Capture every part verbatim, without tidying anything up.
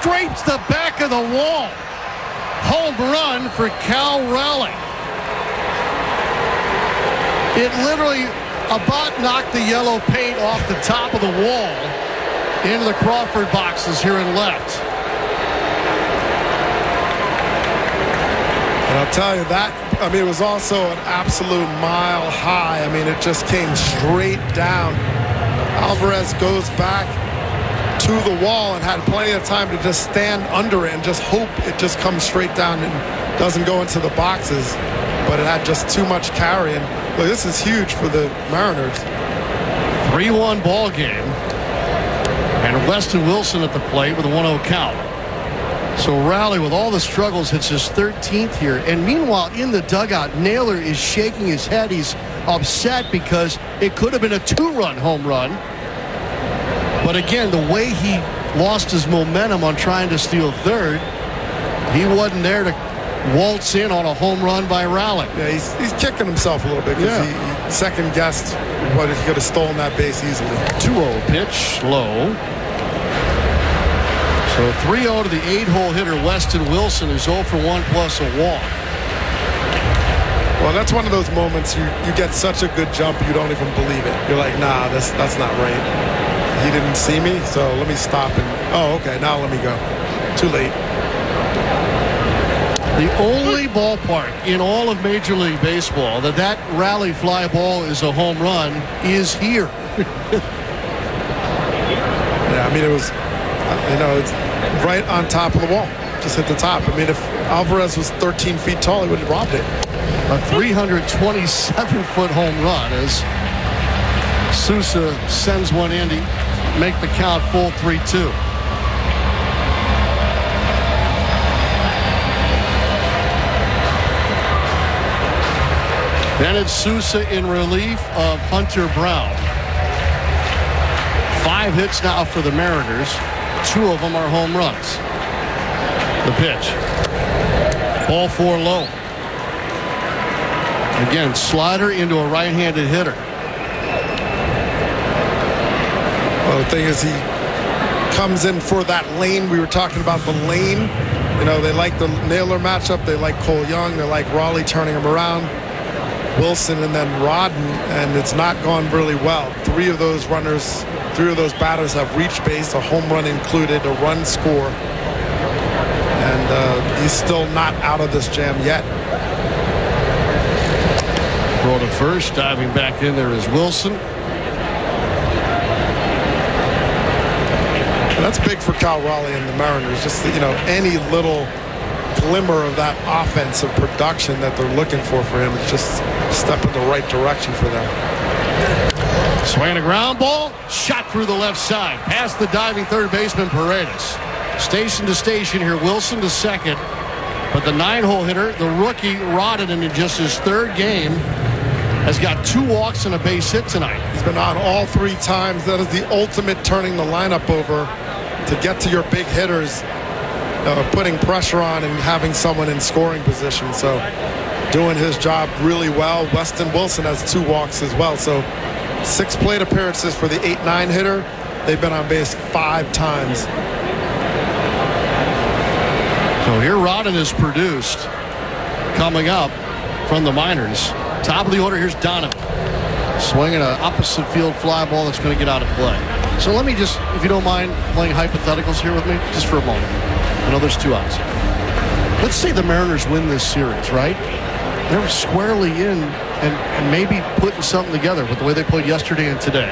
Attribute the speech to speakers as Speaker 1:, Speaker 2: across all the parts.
Speaker 1: scrapes the back of the wall. Home run for Cal Raleigh. It literally about knocked the yellow paint off the top of the wall into the Crawford boxes here in left.
Speaker 2: And I'll tell you that, I mean, it was also an absolute mile high. I mean, it just came straight down. Alvarez goes back to the wall and had plenty of time to just stand under it and just hope it just comes straight down and doesn't go into the boxes. But it had just too much carry. And look, this is huge for the Mariners.
Speaker 1: three one ball game. And Weston Wilson at the plate with a one oh count. So Raleigh, with all the struggles, hits his thirteenth here. And meanwhile, in the dugout, Naylor is shaking his head. He's upset because it could have been a two-run home run. But again, the way he lost his momentum on trying to steal third, he wasn't there to waltz in on a home run by Raleigh.
Speaker 2: Yeah, he's, he's kicking himself a little bit because yeah. he, he second-guessed what he could have stolen that base easily.
Speaker 1: two oh pitch, low. So three oh to the eight-hole hitter, Weston Wilson, who's oh for one plus a walk.
Speaker 2: Well, that's one of those moments you, you get such a good jump you don't even believe it. You're like, nah, that's, that's not right. He didn't see me, so let me stop and, oh, okay, now let me go. Too late.
Speaker 1: The only ballpark in all of Major League Baseball that that rally fly ball is a home run is here.
Speaker 2: Yeah, I mean, it was, you know, it's right on top of the wall. Just hit the top. I mean, if Alvarez was thirteen feet tall, he would have robbed it.
Speaker 1: A three hundred twenty-seven foot home run as Sousa sends one in to make the count full three two. Then it's Sousa in relief of Hunter Brown. Five hits now for the Mariners. Two of them are home runs. The pitch. Ball four low. Again, slider into a right-handed hitter.
Speaker 2: Well, the thing is, he comes in for that lane. We were talking about the lane. You know, they like the Naylor matchup. They like Cole Young. They like Raleigh turning him around. Wilson and then Rodden, and it's not gone really well. Three of those runners, three of those batters have reached base, a home run included, a run score. And uh, he's still not out of this jam yet.
Speaker 1: Throw to first, diving back in there is Wilson.
Speaker 2: And that's big for Cal Raleigh and the Mariners. Just, you know, any little glimmer of that offensive production that they're looking for for him is just a step in the right direction for them.
Speaker 1: Swinging a ground ball, shot through the left side, past the diving third baseman Paredes. Station to station here, Wilson to second. But the nine-hole hitter, the rookie Rodden, in just his third game, has got two walks and a base hit tonight.
Speaker 2: He's been on all three times. That is the ultimate turning the lineup over to get to your big hitters, uh, putting pressure on and having someone in scoring position. So doing his job really well. Weston Wilson has two walks as well. So six plate appearances for the eight nine hitter. They've been on base five times.
Speaker 1: So here Rodden is produced coming up from the minors. Top of the order, here's Donovan. Swinging an opposite field fly ball that's going to get out of play. So let me just, if you don't mind playing hypotheticals here with me, just for a moment. I know there's two outs. Let's say the Mariners win this series, right? They're squarely in and, and maybe putting something together with the way they played yesterday and today.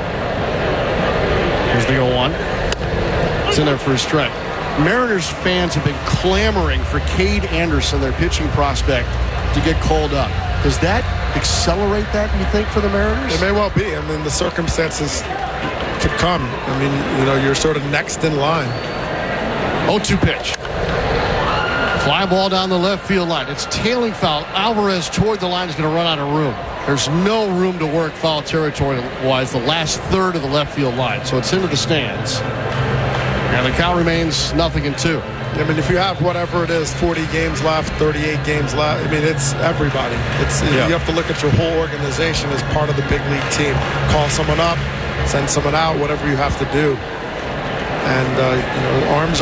Speaker 1: Here's the oh one. It's in there for a strike. Mariners fans have been clamoring for Cade Anderson, their pitching prospect, to get called up. Does that accelerate that, you think, for the Mariners?
Speaker 2: It may well be. I mean, the circumstances could come. I mean, you know, you're sort of next in line.
Speaker 1: oh two pitch. Fly ball down the left field line. It's tailing foul. Alvarez toward the line is going to run out of room. There's no room to work foul territory-wise, the last third of the left field line. So it's into the stands. And the count remains nothing in two.
Speaker 2: I mean, if you have whatever it is, forty games left, thirty-eight games left, I mean, it's everybody. It's yeah. You have to look at your whole organization as part of the big league team. Call someone up, send someone out, whatever you have to do. And, uh, you know, arms